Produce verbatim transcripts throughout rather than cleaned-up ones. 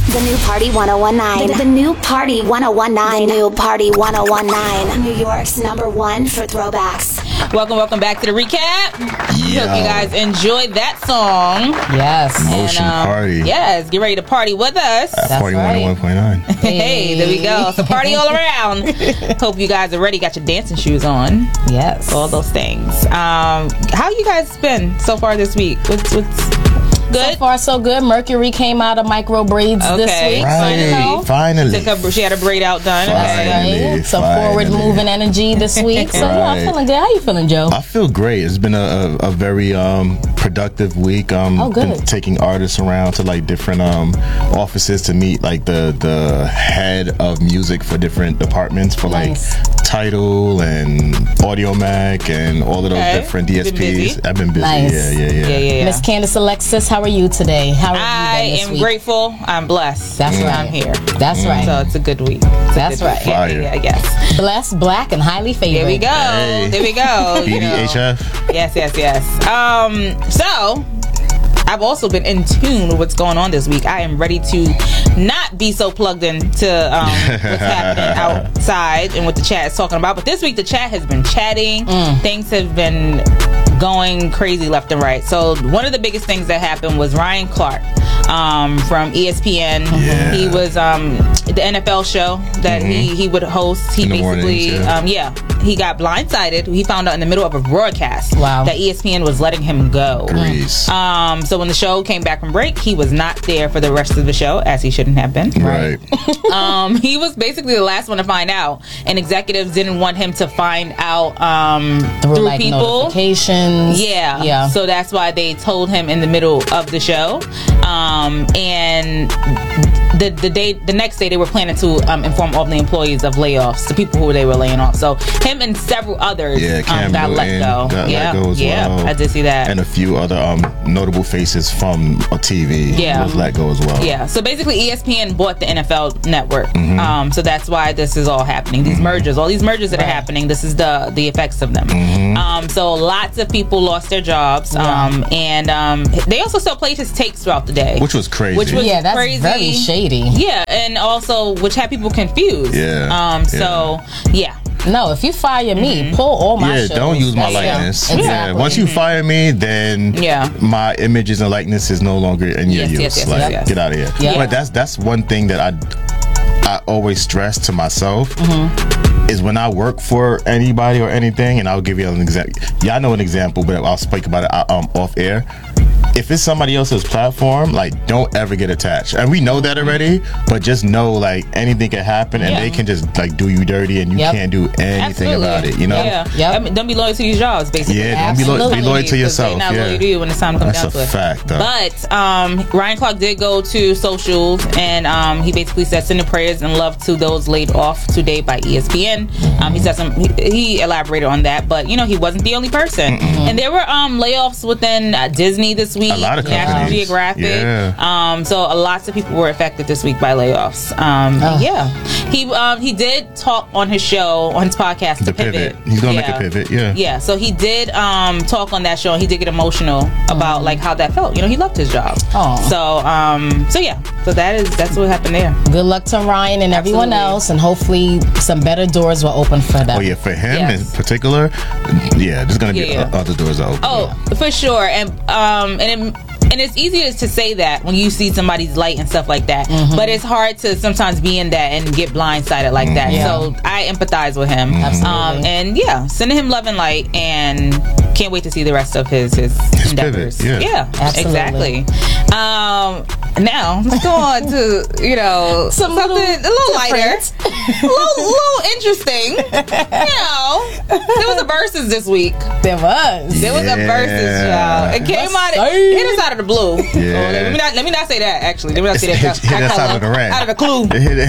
The new Party one oh one nine. The, the new Party one oh one nine. The new Party one oh one nine. New York's number one for throwbacks. Welcome, welcome back to the recap. Yeah. Hope you guys enjoyed that song. Yes. Motion And, um, party. Yes, get ready to party with us. At Party right. one oh one point nine. Hey, there we go. So party all around. Hope you guys are ready. Got your dancing shoes on. Yes. All those things. Um, how you guys been so far this week? What's what's good? So far, so good. Mercury came out of micro braids Okay. this week. Right. Finally. Took her, she had a braid out done. That's Okay. Finally, right. Some finally. forward moving energy this week. So yeah, I'm Right. feeling good. How you feeling, Joe? I feel great. It's been a, a, a very um, productive week. Um, Oh, good. Been taking artists around to like different um, offices to meet like the the head of music for different departments for Nice. like Tidal and Audio Mac and all of those Okay. different D S You've been busy? Ps. I've been busy. Nice. Yeah, yeah, yeah. Yeah, yeah, yeah. Miss Candace Alexis, how are you today? How are you I been this am week? grateful. I'm blessed. That's I'm right. here. That's right. So it's a good week. It's a That's good right. week. Yeah, Fire. yeah, yes. Blessed, black, and highly favored. There we go. Hey. There we go. B you D H know. F. Yes, yes, yes. Um, so I've also been in tune with what's going on this week. I am ready to not be so plugged into um, what's happening outside and what the chat is talking about. But this week, the chat has been chatting. Mm. Things have been going crazy left and right. So one of the biggest things that happened was Ryan Clark um, from E S P N. Yeah. He was um, the N F L show that Mhm. he, he would host. He In the basically, mornings, yeah. um, yeah, he got blindsided. He found out in the middle of a broadcast Wow. that E S P N was letting him go. Grease. Um, so when the show came back from break, he was not there for the rest of the show, as he shouldn't have been. Right. Um, he was basically the last one to find out, and executives didn't want him to find out um, Through, through like people. notifications. Yeah, Yeah. So that's why they told him in the middle of the show, um, and the the day, the next day, they were planning to um, inform all the employees of layoffs, the people who they were laying off. So him and several others Yeah, Cam um, got let Newton go. got yeah, let go as yeah, well. I did see that. And a few other um, notable faces from a T V Yeah. was let go as well. Yeah, so basically E S P N bought the N F L network. Mm-hmm. Um, so that's why this is all happening. These mergers, all these mergers that are happening, this is the the effects of them. Mm-hmm. Um, so lots of people lost their jobs. Um, and um, they also still played his takes throughout the day. Which was crazy. Which was Yeah, that's crazy. very shady. Yeah, and also which had people confused. Yeah, Um, so yeah. No, if you fire me, Mm-hmm. pull all my yeah, shows. don't use my That's- likeness. Yeah, Yeah, exactly. once you fire me, then Yeah. my images and likeness is no longer in your Yes, use. yes, yes, like, yes, yes. get out of here. Yeah. But that's that's one thing that I I always stress to myself Mm-hmm. is when I work for anybody or anything, and I'll give you an example. Yeah, I know an example, but I'll speak about it um, off air. If it's somebody else's platform, like, don't ever get attached. And we know that already, but just know, like, anything can happen, and Yeah. they can just, like, do you dirty, and you Yep. can't do anything Absolutely. about it, you know? Yeah. Yep. I mean, don't be loyal to these jobs, basically. Yeah, don't be, lo- be Absolutely. loyal to Because yourself. They're not yeah. loyal to you when it's time to come That's down a to it. fact, though. But um, Ryan Clark did go to socials, and um, he basically said, sending prayers and love to those laid off today by E S P N. Um, he said some. He, he elaborated on that, but you know, he wasn't the only person. And there were um, layoffs within uh, Disney this week. A lot of National companies. Geographic. Yeah. Um, so uh, lots of people were affected this week by layoffs. Um, Oh. Yeah, he um, he did talk on his show, on his podcast, The The pivot. He's gonna make a pivot, yeah. Yeah, so he did um, talk on that show, and he did get emotional about like how that felt. You know, he loved his job. Aw. So um, so yeah, so that is that's what happened there. Good luck to Ryan and everyone Absolutely. else, and hopefully some better doors will open for them. Oh, yeah, for him Yes. in particular, yeah, there's going to be Yeah, yeah. o- other doors that open. Oh, for sure, and um, and it, and it's easier to say that when you see somebody's light and stuff like that, but it's hard to sometimes be in that and get blindsided like that. Yeah. So I empathize with him. Absolutely. Um, and yeah, sending him love and light, and can't wait to see the rest of his his, His endeavors. pivot, yeah. Absolutely. exactly. Um, now let's go on to you know Some something little a little lighter, different. a little, little interesting. You know, there was a versus this week. There was. There was a Yeah. versus, y'all. It came out, Let's it see. hit us out of the blue. Yeah. Oh, let me not let me not say that. Actually, let me not say that. Hit- hit I us kinda- out of the ring. Out of the clue.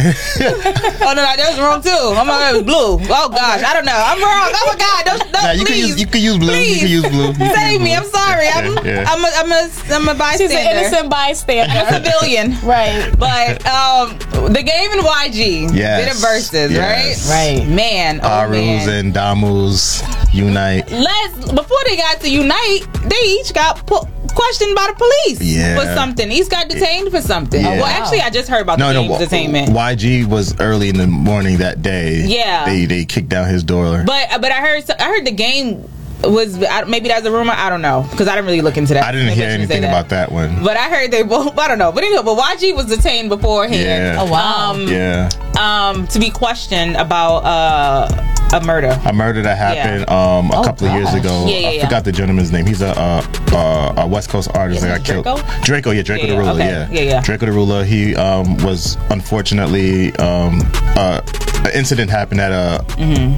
Oh no, no, that was wrong too. I'm like, it was blue. Oh gosh, I don't know. I'm wrong. Oh my god, don't, don't Nah, you can please. use you can use blue. You Please. can use blue. You can Save use me. blue. I'm sorry. I'm Yeah, yeah. I'm a I'm a I'm a She's bystander. an innocent bystander. I'm a civilian. Right. But um, the game in Y G Yes. did Yes. the verses, Yes. right? Right. Man, oh Arus man. and Damus unite. Let's before they got to unite, they each got pu- questioned by the police Yeah. for something. Each got detained for something. Yeah. Well, actually, I just heard about No, the no. game's detainment. Y G was early in the morning that day. Yeah. They they kicked down his door. But but I heard I heard the game was I- maybe that's a rumor. I don't know because I didn't really look into that. I didn't Maybe hear shouldn't say anything about that one. But I heard they both. I don't know. But anyway, but Y G was detained beforehand. Yeah. Oh, wow. Um, Yeah. um, to be questioned about uh, a murder. A murder that happened um, a Oh, couple of years gosh. ago. Yeah, yeah, I yeah. forgot the gentleman's name. He's a uh, uh, a West Coast artist Is that it got killed. Draco? Draco, yeah, Draco Yeah, the yeah, Ruler, okay. yeah. Yeah, yeah. Draco the Ruler. He um, was unfortunately um, uh, an incident happened at a Mm-hmm.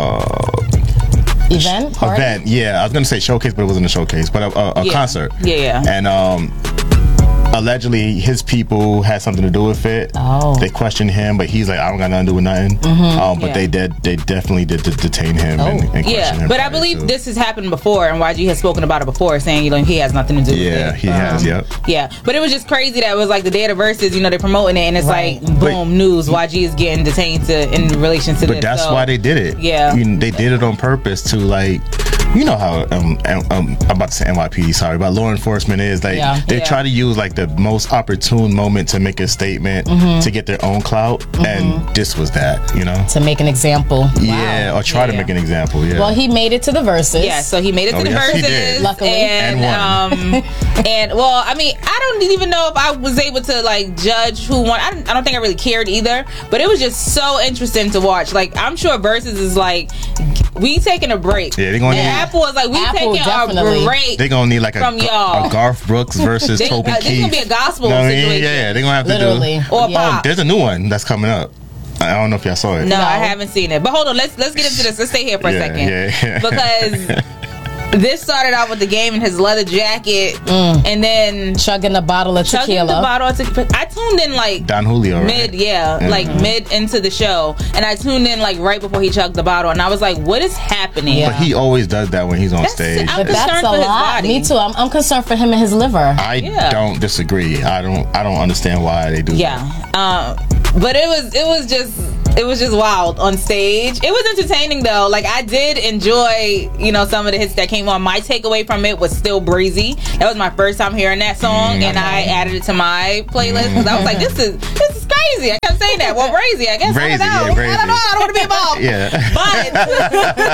uh, Event? Party? event. Yeah, I was gonna say showcase, but it wasn't a showcase, but a, a, a Yeah. concert. Yeah, yeah. And um, allegedly, his people had something to do with it. Oh. They questioned him, but he's like, I don't got nothing to do with nothing. Um, but Yeah. they did. They definitely did, did detain him and, and question Yeah, him. but I prior believe to- this has happened before, and Y G has spoken about it before, saying you know he has nothing to do with it. Yeah, he has. Yep. Yeah, but it was just crazy that it was like the day of the verses, you know, they're promoting it, and it's Right. like boom, news. Y G is getting detained to in relation to But this. that's so, why they did it. Yeah. You know, they did it on purpose to like, you know how um, um, um I'm about to say N Y P D, sorry, but law enforcement is like Yeah. they Yeah. try to use like the most opportune moment to make a statement to get their own clout, and this was that, you know. To make an example. Yeah, or try Yeah, to yeah. make an example. Yeah. Well, he made it to the verses. Yeah, so he made it to Oh, the yes, he verses, did. Luckily. and, And um, and well, I mean, I don't even know if I was able to like judge who won. I don't, I don't think I really cared either, but it was just so interesting to watch. Like, I'm sure versus is like we taking a break. Yeah, they gonna and need- Apple was like we Apple, taking definitely. a break. They're gonna need like a, From a, y'all. a Garth Brooks versus They- Toby uh, this Keith. gonna be a gospel Know what I mean? situation. Yeah, they're gonna have to Literally. do. Or Yeah. pop. There's a new one that's coming up. I don't know if y'all saw it. No, No. I haven't seen it. But hold on, let's let's get into this. Let's stay here for a Yeah, second. yeah, yeah. Because this started out with the game in his leather jacket, and then Chugging a bottle of chugging tequila. the bottle of tequila. I tuned in like Don Julio, right? mid, yeah, Yeah. like mid into the show, and I tuned in like right before he chugged the bottle, and I was like, "What is happening?" Yeah. But he always does that when he's on That's- stage. I'm But that's concerned a for his lot. body. Me too. I'm, I'm concerned for him and his liver. I Yeah. don't disagree. I don't. I don't understand why they do. Yeah, um, but it was it was just it was just wild on stage. It was entertaining though. Like I did enjoy, you know, some of the hits that came on. My takeaway from it was still "Breezy." That was my first time hearing that song, Mm. and I added it to my playlist because I was like, "This is this is crazy." I kept saying that. Well, "Breezy," I guess. Breezy, I don't know. yeah, Breezy. I don't know. I don't want to be involved. Yeah. But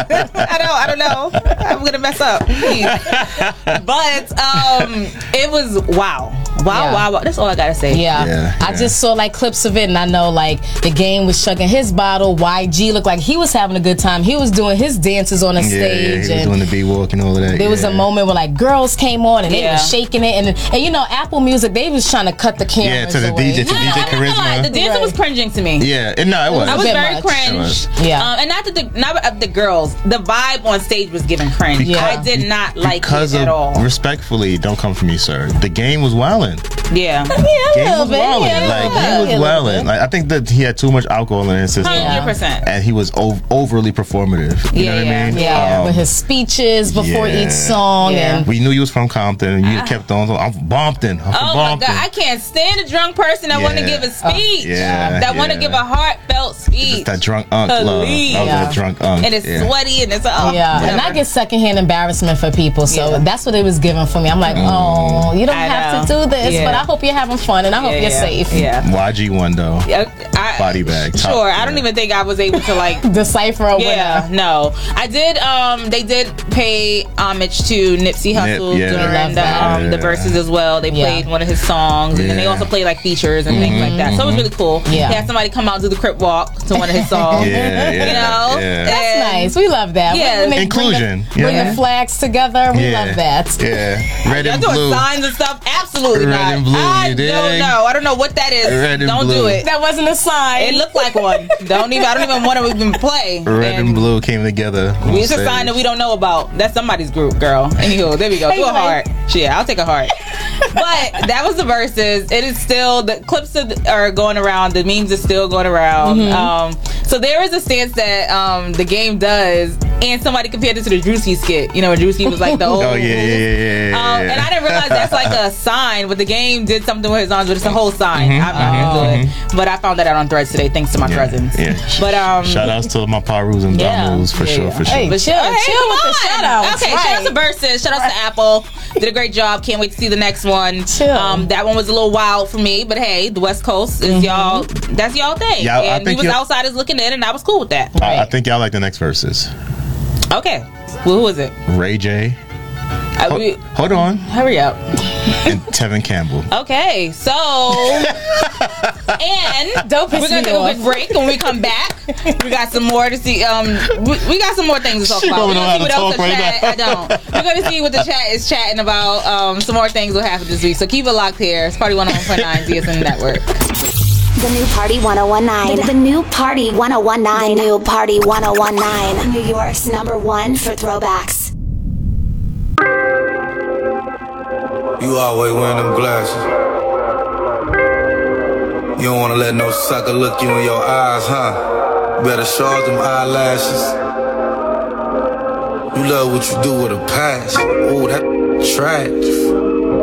I don't. I don't know. I'm gonna mess up. Please. But um, it was wow, wow, Yeah. wow, wow. That's all I gotta say. Yeah. Yeah, I yeah. just saw like clips of it, and I know like the game was chugging his bottle. Y G looked like he was having a good time. He was doing his dances on the Yeah, yeah, stage, he was and doing the B walk and all of that. there was a yeah. moment where like girls came on and they Yeah. were shaking it, and and you know Apple Music, they was trying to cut the cameras Yeah, to the away. D J, to No, D J I'm not gonna lie. Charisma. The dancer was Right. cringing to me. Yeah, and no, it was. I was bit very much. cringe. Yeah. Um, and not that the not of the girls. The vibe on stage was giving cringe. Yeah. I did not like because it of at all. respectfully, don't come for me, sir. The game was wildin'. Yeah. Yeah, a Game little was bit. wildin'. Yeah, Like yeah, he was yeah, a little wildin'. bit. Like I think that he had too much alcohol in his system. Hundred percent. And he was ov- overly performative. You Yeah, know what yeah, I mean? Yeah, Um, with his speeches before yeah. each song, Yeah. and we knew you was from Compton, and you kept on. I'm from Bompton. I'm from Oh my Bompton. god, I can't stand a drunk person that want to Yeah. give a speech. yeah, that want to yeah. give a heartfelt speech. It's that drunk unk love. Please. That was Yeah. a drunk unk. and it's yeah. sweaty and it's oh yeah, and I whatever. get secondhand embarrassment for people, so Yeah. that's what it was giving for me. I'm like, oh, you don't I have know. to do this, Yeah. but I hope you're having fun, and I hope Yeah, you're yeah, safe. Yeah. Y G one though. Yeah, I, Body bag, top, Sure, yeah. I don't even think I was able to like Decipher a Yeah, winner. no. I did. Um, they did pay homage to Nipsey Hussle Nip, yeah. during Love the, that. um, the Yeah. verses as well. They Yeah. played one of his songs, and then they Yeah. also played like features and things like that. So it was really cool. Yeah. He had somebody come out and do the crip walk to one of his songs. Yeah, yeah, You know, yeah. That's And- nice. We love that. Yeah. When they Inclusion, Bring, the, bring yeah. the flags together. We yeah. love that. Yeah, red Y'all and doing blue. signs and stuff? Absolutely Red not. and blue, I you dig? don't know. I don't know what that is. Red and don't blue. do it. That wasn't a sign. It looked like one. Don't even. I don't even want to even play. Red and blue came together. on It's a stage. sign that we don't know about. That's somebody's group, girl. Anywho, there we go. Do a Anyway. heart. Yeah, I'll take a heart. But that was the verses. It is still the clips of, are going around. The memes are still going around. Um, so there is a stance that um, the game does and somebody compared it to the Drewski skit. You know, when Drewski was like the old. Oh yeah, yeah, yeah, yeah, yeah. Um, and I didn't realize that's like a sign, but the game did something with his arms, but it's a whole sign. Mm-hmm. I'm not Oh. into it, but I found that out on Threads today, thanks to my Yeah, cousins. yeah. But um, Shout outs to my Parus and Yeah. Damus for Yeah, sure, yeah. for sure. Hey, But chill, hey, chill come with the on. shout outs. Okay, right. shout out to Versus. Shout out to Apple. Did a great job. Can't wait to see the next one. Chill. Um, that one was a little wild for me, but hey, the West Coast is y'all. That's y'all thing. Yeah, I and think we was y'all- outsiders looking in, and I was cool with that. I, I think y'all like the next verses. Okay. Well, who is it? Ray J. Uh, Ho- we, hold on. hurry up. And Tevin Campbell. Okay, so and Don't piss we're gonna me take a off. quick break. When we come back, we got some more to see. Um, we, we got some more things to talk She about. don't We're know gonna see how what to else the talk right chat. I don't. We're gonna see what the chat is chatting about. Um, some more things will happen this week. So keep it locked here. It's Party one oh one point nine Z S N Network. The new Party one oh one nine. The, the new Party one oh one nine. The new Party one oh one nine. New York's number one for throwbacks. You always wearing them glasses. You don't wanna let no sucker look you in your eyes, huh? Better charge them eyelashes. You love what you do with a passion. Ooh, that trash.